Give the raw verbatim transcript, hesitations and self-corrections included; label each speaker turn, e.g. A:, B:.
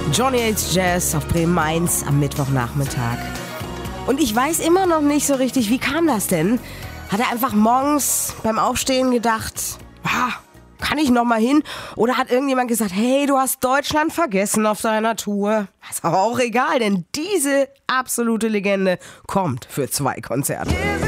A: Johnny Hates Jazz auf Bremen eins am Mittwochnachmittag. Und ich weiß immer noch nicht so richtig, wie kam das denn? Hat er einfach morgens beim Aufstehen gedacht, ah, kann ich noch mal hin? Oder hat irgendjemand gesagt, hey, du hast Deutschland vergessen auf deiner Tour? Ist aber auch egal, denn diese absolute Legende kommt für zwei Konzerte.